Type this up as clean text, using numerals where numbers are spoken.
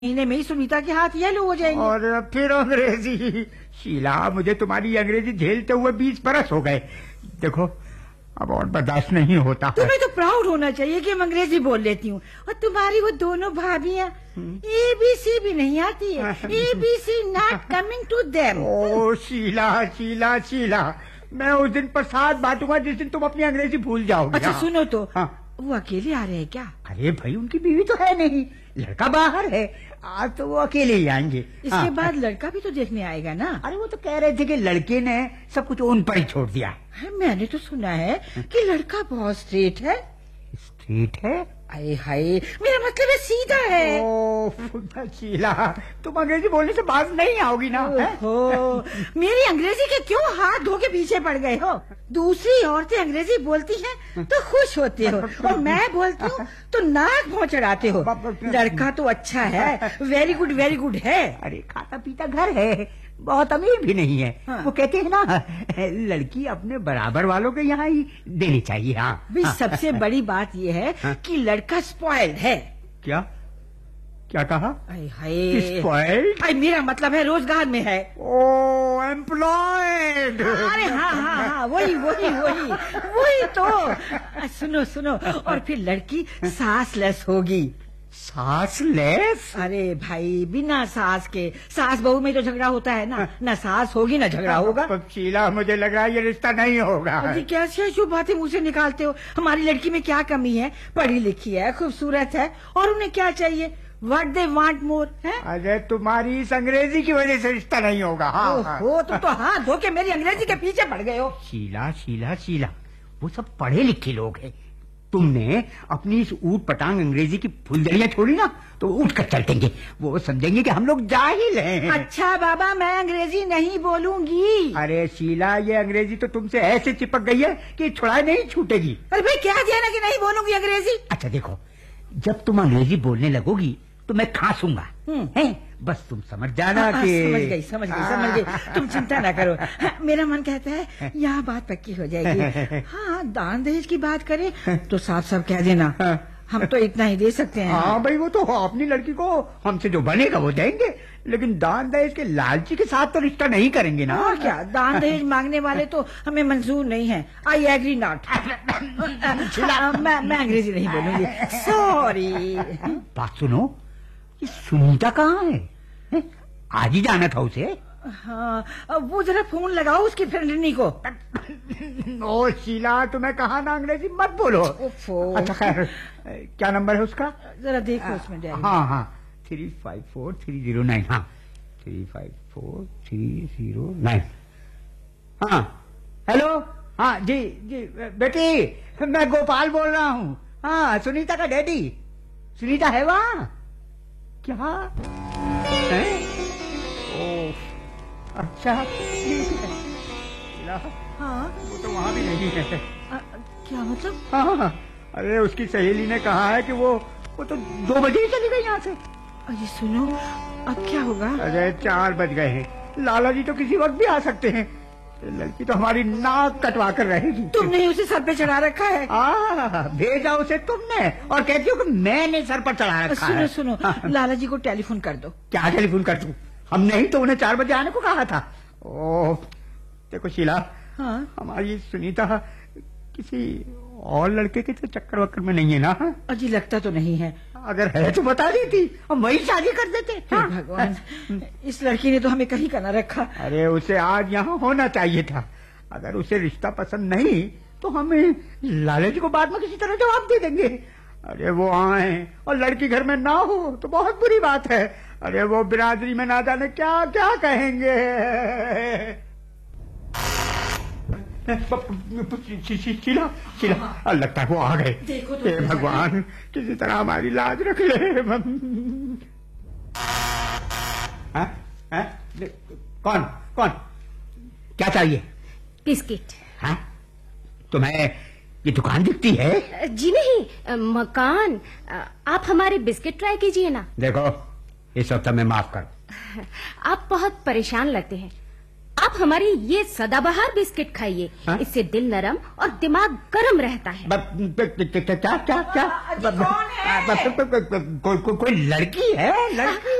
महीने में ही सुनीता के हाथ येलो हो जाएंगे। और फिर अंग्रेजी। शीला, मुझे तुम्हारी अंग्रेजी झेलते हुए 20 बरस हो गए। देखो, अब और बर्दाश्त नहीं होता। तुम्हें तो प्राउड होना चाहिए कि मैं अंग्रेजी बोल लेती हूँ। और तुम्हारी वो दोनों भाभियाँ ABC भी नहीं आती है। ABC not coming to them. ओ शीला शीला शीला, मैं उस दिन प्रसाद बांटूंगा जिस दिन तुम अपनी अंग्रेजी भूल जाओगे। अच्छा सुनो तो, हाँ। वो अकेले आ रहे हैं क्या? अरे भाई, उनकी बीवी तो है नहीं, लड़का बाहर है। आज तो वो अकेले ही आएंगे। इसके बाद लड़का भी तो देखने आएगा ना। अरे वो तो कह रहे थे कि लड़के ने सब कुछ उन पर ही छोड़ दिया। मैंने तो सुना है कि लड़का बहुत स्ट्रेट है। स्ट्रेट है? अरे हाय, मेरा मतलब है सीधा है। ओह शीला, तुम अंग्रेजी बोलने से बाज नहीं आओगी ना। ओहो, मेरी अंग्रेजी के क्यों हाथ धो के पीछे पड़ गए हो? दूसरी औरतें अंग्रेजी बोलती हैं तो खुश होते हो, और मैं बोलती हूँ तो नाक भौं चढ़ाते हो। लड़का तो अच्छा है, वेरी गुड है। अरे खाता पीता घर है, बहुत अमीर भी नहीं है। हाँ। वो कहते हैं ना, लड़की अपने बराबर वालों के यहाँ ही देनी चाहिए। हाँ भाई, सबसे बड़ी बात ये है कि लड़का स्पॉइल्ड है। क्या क्या कहा? स्पॉइल्ड? मेरा मतलब है रोजगार में है। ओ, एम्प्लॉयड। अरे हाँ, वही तो। सुनो, और फिर लड़की सासलेस होगी। सासलेस? अरे भाई, बिना सास के, सास बहू में तो झगड़ा होता है ना सास होगी ना झगड़ा होगा। शीला, मुझे लग रहा है ये रिश्ता नहीं होगा। अरे कैसे जो बातें मुझे निकालते हो? हमारी लड़की में क्या कमी है? पढ़ी लिखी है, खूबसूरत है, और उन्हें क्या चाहिए? What they want more है? अरे तुम्हारी इस अंग्रेजी की वजह से रिश्ता नहीं होगा। हो तुम तो हाथ धो के मेरी अंग्रेजी के पीछे पड़ गए हो। शीला, वो सब पढ़े लिखे लोग हैं। तुमने अपनी इस ऊट पटांग अंग्रेजी की फुलझड़ियां छोड़ी ना, तो उठ कर चल देंगे। वो समझेंगे कि हम लोग जाहिल हैं। अच्छा बाबा, मैं अंग्रेजी नहीं बोलूंगी। अरे शीला, ये अंग्रेजी तो तुमसे ऐसे चिपक गई है कि छुड़ाए नहीं छूटेगी। अरे भाई, क्या दिया ना कि नहीं बोलूंगी अंग्रेजी? अच्छा देखो, जब तुम अंग्रेजी बोलने लगोगी तो मैं खांसूंगा। बस तुम समझ जाना कि समझ गई। तुम चिंता ना करो। मेरा मन कहता है यहाँ बात पक्की हो जाएगी। हाँ, दान दहेज की बात करें तो साफ कह देना। हम तो इतना ही दे सकते हैं। हाँ भाई, वो तो अपनी लड़की को हमसे जो बनेगा वो देंगे, लेकिन दान दहेज के लालची के साथ तो रिश्ता नहीं करेंगे ना। और क्या, दान दहेज मांगने वाले तो हमें मंजूर नहीं है। I agree not. मैं अंग्रेजी नहीं बोलूंगी, सॉरी। बात सुनो, ये सुनीता कहाँ है? आज ही जाना था उसे। हाँ, वो जरा फोन लगाओ उसकी फ्रेंडनी को। ओ शीला, तुम्हें कहा ना अंग्रेजी मत बोलो। अच्छा खैर, क्या नंबर है उसका? जरा देखो उसमें। हाँ, 354309। हाँ, 354309। हाँ, हेलो। हाँ जी, बेटी, मैं गोपाल बोल रहा हूँ। हाँ, सुनीता का डैडी। सुनीता है वहाँ? क्या है? ओह, अच्छा। हाँ, वो तो वहाँ भी नहीं है। क्या मतलब? हाँ, अरे उसकी सहेली ने कहा है कि वो तो 2 बजे ही चली गई यहाँ से। अरे सुनो, अब क्या होगा? अरे 4 बज गए हैं। लाला जी तो किसी वक्त भी आ सकते हैं। लड़की तो हमारी नाक कटवा कर रहेगी। तुमने उसे सर पे चढ़ा रखा है? भेजा उसे तुमने, और कहती हो कि मैंने सर पर चढ़ा रखा है। सुनो, लाला जी को टेलीफोन कर दो। क्या टेलीफोन कर दूं? हमने ही तो उन्हें 4 बजे आने को कहा था। ओह, देखो शीला, हाँ? हमारी सुनीता किसी और लड़के के तो चक्कर वक्कर में नहीं है ना? अजी, लगता तो नहीं है। अगर है तो बता देती, हम वही शादी कर देते। हाँ? भगवान, इस लड़की ने तो हमें कहीं का ना रखा। अरे उसे आज यहाँ होना चाहिए था। अगर उसे रिश्ता पसंद नहीं तो हमें लाला जी को बाद में किसी तरह जवाब दे देंगे। अरे वो आए और लड़की घर में ना हो तो बहुत बुरी बात है। अरे वो बिरादरी में ना जाने क्या क्या कहेंगे। शीला, लगता है वो आ गए। देखो तो, भगवान, किसी तरह हमारी लाज रख ले। कौन क्या चाहिए? बिस्किट। हाँ, तुम्हें ये दुकान दिखती है? जी नहीं, मकान। आप हमारे बिस्किट ट्राई कीजिए ना। देखो, इस हफ्ते में माफ कर। आप बहुत परेशान लगते हैं। आप आप हमारी ये सदाबहार बिस्किट खाइए। हाँ? इससे दिल नरम और दिमाग गर्म रहता है। क्या क्या क्या कौन है? कोई लड़की है? लड़की